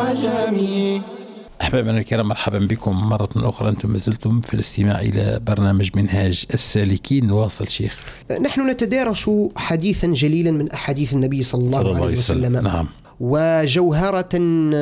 والعجم. أحبابنا الكرام، مرحبا بكم مرة أخرى. أنتم مازلتم في الاستماع إلى برنامج منهاج السالكين. نواصل شيخ. نحن نتدارس حديثا جليلا من أحاديث النبي صلى الله عليه وسلم. نعم. وجوهرة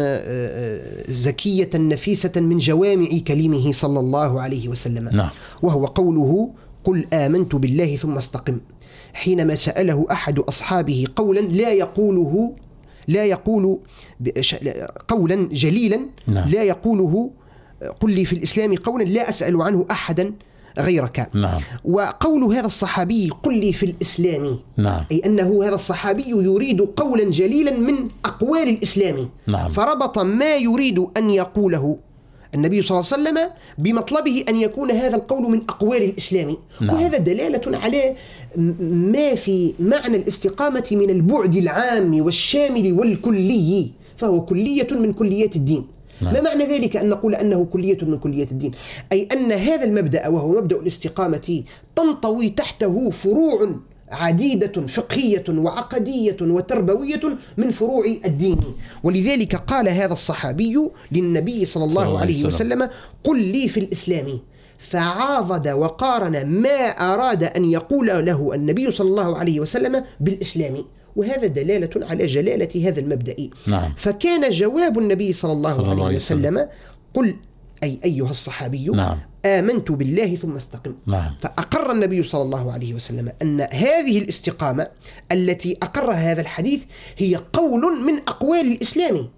زكية نفيسة من جوامع كلمه صلى الله عليه وسلم. نعم. وهو قوله: قل آمنت بالله ثم استقم. حينما سأله أحد أصحابه قولا لا يقول قولا جليلا، نعم. لا يقوله: قل لي في الإسلام قولا لا أسأل عنه أحدا غيرك. نعم. وقول هذا الصحابي قل لي في الإسلام، نعم. أي أنه هذا الصحابي يريد قولا جليلا من أقوال الإسلام. نعم. فربط ما يريد أن يقوله النبي صلى الله عليه وسلم بمطلبه أن يكون هذا القول من أقوال الإسلام. نعم. وهذا دلالة على ما في معنى الاستقامة من البعد العام والشامل والكلي، فهو كلية من كليات الدين. نعم. ما معنى ذلك أن نقول أنه كلية من كليات الدين؟ أي أن هذا المبدأ وهو مبدأ الاستقامة تنطوي تحته فروع عديدة فقهية وعقدية وتربوية من فروع الدين. ولذلك قال هذا الصحابي للنبي صلى الله عليه وسلم: قل لي في الإسلام. فعاضد وقارن ما أراد أن يقول له النبي صلى الله عليه وسلم بالإسلام، وهذا دلالة على جلالة هذا المبدأ. نعم. فكان جواب النبي صلى الله عليه وسلم: قل أي أيها الصحابي، نعم. آمنت بالله ثم استقم. نعم. فأقر النبي صلى الله عليه وسلم أن هذه الاستقامة التي أقرها هذا الحديث هي قول من أقوال الإسلام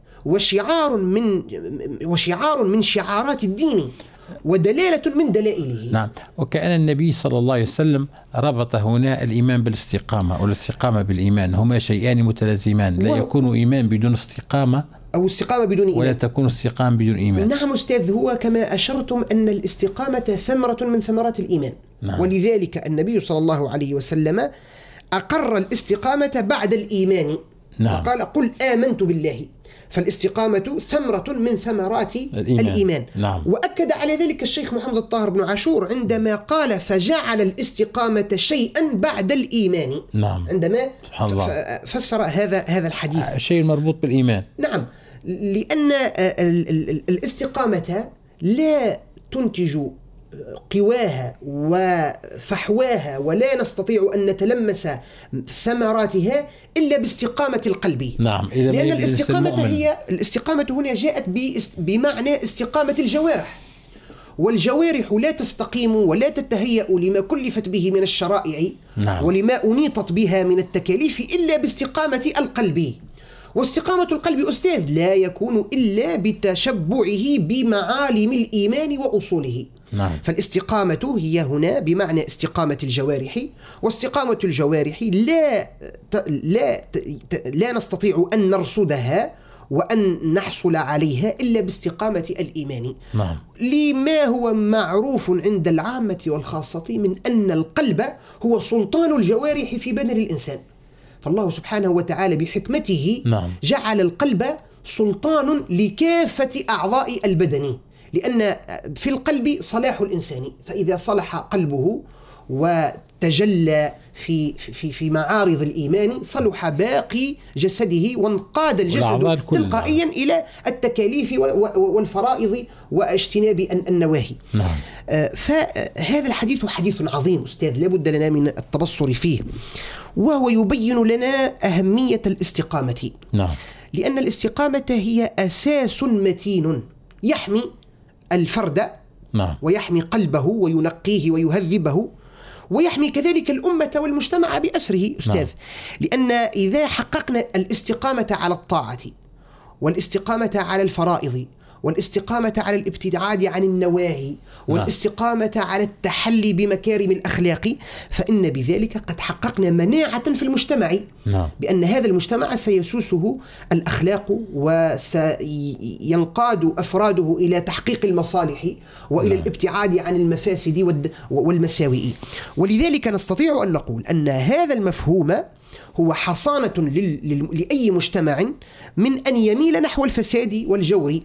وشعار من شعارات الدين ودلالة من دلائله. نعم. وكأن النبي صلى الله عليه وسلم ربط هنا الإيمان بالاستقامة والاستقامة بالإيمان، هما شيئان متلازمان. لا يكون إيمان بدون استقامة، أو استقامة بدون إيمان، ولا تكون استقامة بدون إيمان. نعم أستاذ، هو كما أشرتم أن الاستقامة ثمرة من ثمرات الإيمان. نعم. ولذلك النبي صلى الله عليه وسلم أقر الاستقامة بعد الإيمان. نعم. وقال: قل آمنت بالله. فالاستقامة ثمرة من ثمرات الإيمان. نعم. وأكد على ذلك الشيخ محمد الطاهر بن عاشور عندما قال: فجعل الاستقامة شيئا بعد الإيمان. نعم. عندما فسر هذا الحديث، شيء مربوط بالإيمان. نعم، لأن الاستقامة لا تنتج قواها وفحواها، ولا نستطيع أن نتلمس ثمراتها إلا باستقامة القلب. نعم. لأن الاستقامة هنا جاءت بمعنى استقامة الجوارح، والجوارح لا تستقيم ولا تتهيأ لما كلفت به من الشرائع. نعم. ولما أنيطت بها من التكاليف إلا باستقامة القلب. واستقامة القلب أستاذ لا يكون إلا بتشبعه بمعالم الإيمان وأصوله. نعم. فالاستقامة هي هنا بمعنى استقامة الجوارح، واستقامة الجوارح لا نستطيع أن نرصدها وأن نحصل عليها إلا باستقامة الإيمان. نعم. لما هو معروف عند العامة والخاصة من أن القلب هو سلطان الجوارح في بدن الإنسان. فالله سبحانه وتعالى بحكمته نعم. جعل القلب سلطان لكافة أعضاء البدن، لأن في القلب صلاح الإنسان، فإذا صلح قلبه وتجلى في معارض الإيمان صلح باقي جسده، وانقاد الجسد تلقائيا إلى التكاليف والفرائض واجتناب النواهي. نعم. فهذا الحديث حديث عظيم أستاذ، لا بد لنا من التبصر فيه، وهو يبين لنا أهمية الاستقامة. نعم. لأن الاستقامة هي أساس متين يحمي الفرد، نعم. ويحمي قلبه وينقيه ويهذبه، ويحمي كذلك الأمة والمجتمع بأسره أستاذ. نعم. لأن إذا حققنا الاستقامة على الطاعة، والاستقامة على الفرائض، والاستقامة على الابتعاد عن النواهي، والاستقامة على التحلي بمكارم الأخلاق، فإن بذلك قد حققنا مناعة في المجتمع. نعم. بأن هذا المجتمع سيسوسه الأخلاق، وسينقاد أفراده إلى تحقيق المصالح وإلى الابتعاد عن المفاسد والمساوئ. ولذلك نستطيع أن نقول أن هذا المفهوم هو حصانة لأي مجتمع من أن يميل نحو الفساد والجور.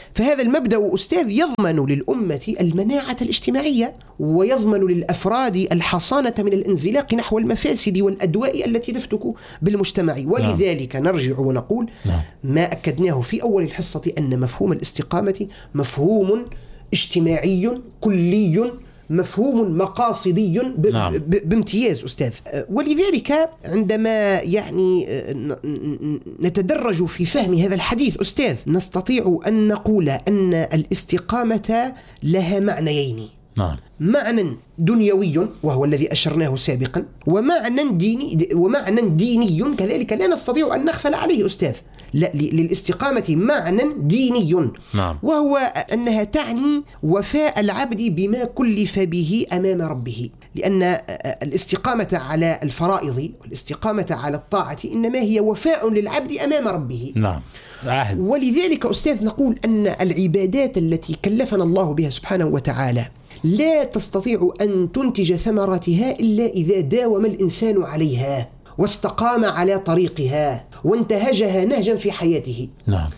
فهذا المبدأ أستاذ يضمن للأمة المناعة الاجتماعية، ويضمن للأفراد الحصانة من الانزلاق نحو المفاسد والأدواء التي تفتك بالمجتمع. ولذلك نرجع ونقول ما أكدناه في أول الحصة أن مفهوم الاستقامة مفهوم اجتماعي كلي، مفهوم مقاصدي بامتياز أستاذ. ولذلك عندما يعني نتدرج في فهم هذا الحديث أستاذ، نستطيع أن نقول أن الاستقامة لها معنيين. معنى دنيوي وهو الذي أشرناه سابقا، ومعنى ديني كذلك لا نستطيع أن نغفل عليه أستاذ. لا، للاستقامة معنى ديني، وهو أنها تعني وفاء العبد بما كلف به أمام ربه، لأن الاستقامة على الفرائض والاستقامة على الطاعة إنما هي وفاء للعبد أمام ربه. ولذلك أستاذ نقول أن العبادات التي كلفنا الله بها سبحانه وتعالى لا تستطيع أن تنتج ثمراتها إلا إذا داوم الإنسان عليها واستقام على طريقها وانتهجها نهجا في حياته.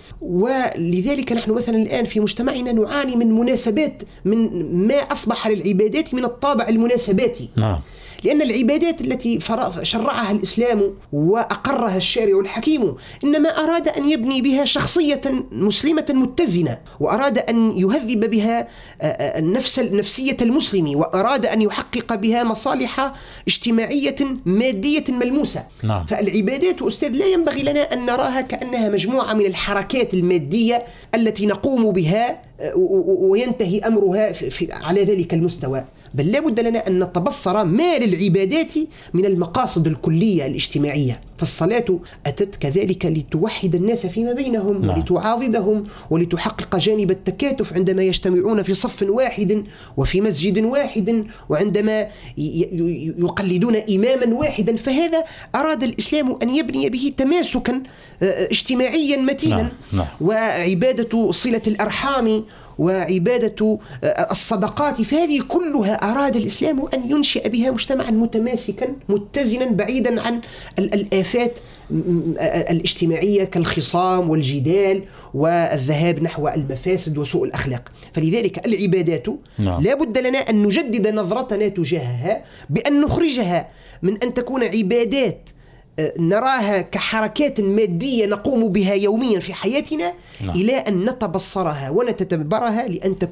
ولذلك نحن مثلا الآن في مجتمعنا نعاني من مناسبات، من ما أصبح للعبادات من الطابع المناسباتي. لأن العبادات التي شرعها الإسلام وأقرها الشارع الحكيم إنما أراد أن يبني بها شخصية مسلمة متزنة، وأراد أن يهذب بها نفسية المسلم، وأراد أن يحقق بها مصالح اجتماعية مادية ملموسة. فالعبادات أستاذ لا ينبغي لنا أن نراها كأنها مجموعة من الحركات المادية التي نقوم بها وينتهي أمرها على ذلك المستوى، بل لا بد لنا أن نتبصر ما للعبادات من المقاصد الكلية الاجتماعية. فالصلاة أتت كذلك لتوحد الناس فيما بينهم ولتعاضدهم ولتحقق جانب التكاتف عندما يجتمعون في صف واحد وفي مسجد واحد وعندما يقلدون إماما واحدا. فهذا أراد الإسلام أن يبني به تماسكا اجتماعيا متينا. وعبادة صلة الأرحام وعبادة الصدقات، فهذه كلها أراد الإسلام أن ينشئ بها مجتمعا متماسكا متزنا بعيدا عن الآفات الاجتماعية كالخصام والجدال والذهاب نحو المفاسد وسوء الأخلاق. فلذلك العبادات لا بد لنا أن نجدد نظرتنا تجاهها بأن نخرجها من أن تكون عبادات نراها كحركات مادية نقوم بها يوميا في حياتنا إلى أن نتبصرها ونتتبرها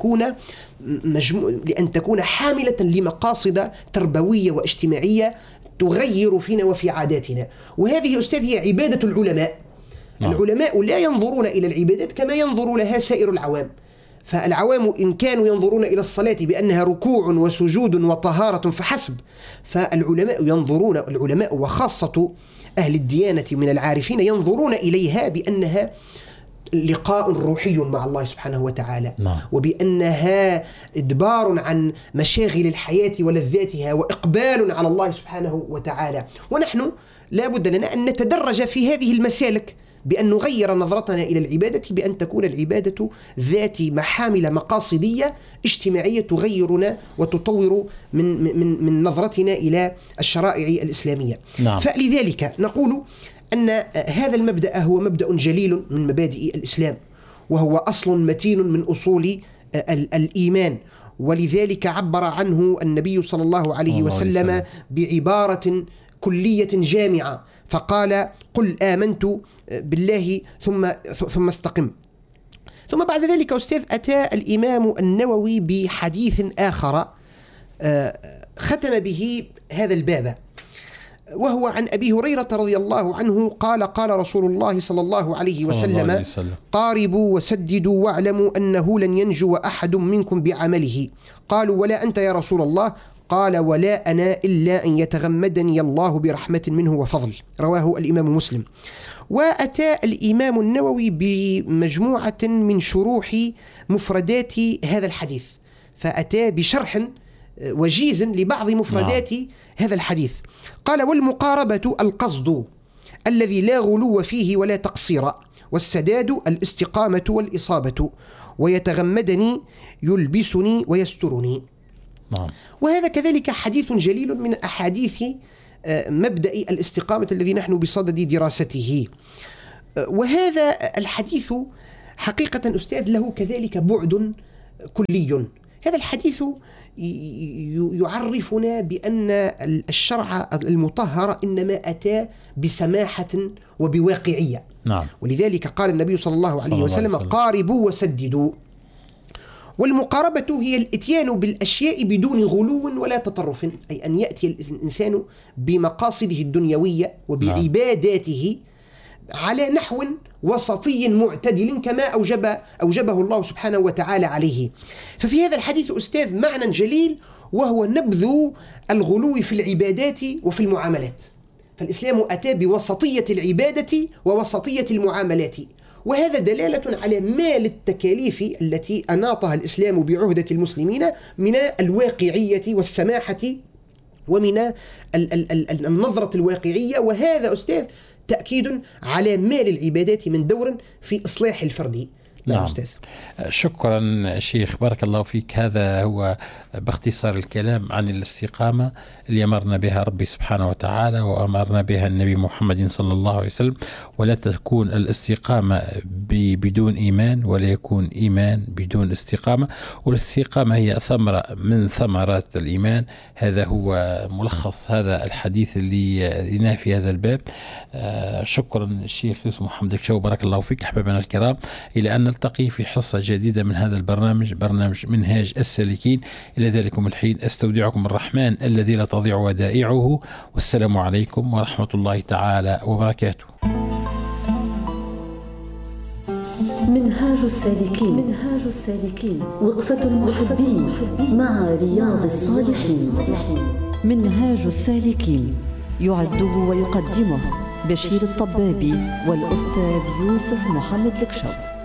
لأن تكون حاملة لمقاصد تربوية واجتماعية تغير فينا وفي عاداتنا. وهذه أستاذ هي عبادة العلماء. العلماء لا ينظرون إلى العبادات كما ينظر لها سائر العوام. فالعوام إن كانوا ينظرون إلى الصلاة بأنها ركوع وسجود وطهارة فحسب، العلماء وخاصة أهل الديانة من العارفين ينظرون إليها بأنها لقاء روحي مع الله سبحانه وتعالى، وبأنها إدبار عن مشاغل الحياة ولذاتها وإقبال على الله سبحانه وتعالى. ونحن لا بد لنا أن نتدرج في هذه المسالك بأن نغير نظرتنا إلى العبادة بأن تكون العبادة ذات محامل مقاصدية اجتماعية تغيرنا وتطور من نظرتنا إلى الشرائع الإسلامية. فلذلك نقول أن هذا المبدأ هو مبدأ جليل من مبادئ الإسلام، وهو أصل متين من أصول الإيمان. ولذلك عبر عنه النبي صلى الله عليه وسلم بعبارة كلية جامعة، فقال: قل آمنت بالله ثم استقم. ثم بعد ذلك أستاذ أتى الإمام النووي بحديث آخر ختم به هذا الباب، وهو عن أبي هريرة رضي الله عنه قال: قال رسول الله صلى الله عليه وسلم: قاربوا وسددوا واعلموا أنه لن ينجو أحد منكم بعمله. قالوا: ولا أنت يا رسول الله؟ قال: ولا أنا إلا أن يتغمدني الله برحمة منه وفضل. رواه الإمام مسلم. وأتى الإمام النووي بمجموعة من شروح مفردات هذا الحديث، فأتى بشرح وجيز لبعض مفردات هذا الحديث. قال: والمقاربة القصد الذي لا غلو فيه ولا تقصير، والسداد الاستقامة والإصابة، ويتغمدني يلبسني ويسترني. وهذا كذلك حديث جليل من أحاديث مبدأ الاستقامة الذي نحن بصدد دراسته. وهذا الحديث حقيقة أستاذ له كذلك بعد كلي. هذا الحديث يعرفنا بأن الشرع المطهر إنما أتى بسماحة وبواقعية. نعم. ولذلك قال النبي صلى الله عليه وسلم: قاربوا وسددوا. والمقاربة هي الاتيان بالأشياء بدون غلو ولا تطرف، أي أن يأتي الإنسان بمقاصده الدنيوية وبعباداته على نحو وسطي معتدل كما أوجبه الله سبحانه وتعالى عليه. ففي هذا الحديث أستاذ معنى جليل، وهو نبذ الغلو في العبادات وفي المعاملات. فالإسلام أتى بوسطية العبادة ووسطية المعاملات، وهذا دلالة على ما للتكاليف التي أناطها الإسلام بعهدة المسلمين من الواقعية والسماحة ومن النظرة الواقعية. وهذا أستاذ تأكيد على ما للعبادات من دور في إصلاح الفرد. نعم. أستاذ. شكرا شيخ، بارك الله فيك. هذا هو باختصار الكلام عن الاستقامة اللي أمرنا بها ربي سبحانه وتعالى وأمرنا بها النبي محمد صلى الله عليه وسلم. ولا تكون الاستقامة بدون إيمان، ولا يكون إيمان بدون استقامة. والاستقامة هي ثمرة من ثمرات الإيمان. هذا هو ملخص هذا الحديث اللي لنا في هذا الباب. شكرا الشيخ يوسف محمد دكشاوي، بارك الله فيك. أحبابنا الكرام، إلى أن نلتقي في حصة جديدة من هذا البرنامج، برنامج منهاج السالكين. إلى ذلكم الحين أستودعكم الرحمن الذي لا تضيع ودائعه، والسلام عليكم ورحمة الله تعالى وبركاته. منهاج السالكين، منهاج السالكين، وقفة المحبين مع رياض الصالحين. منهاج السالكين يعده ويقدمه بشير الطبابي والأستاذ يوسف محمد دكشاوي.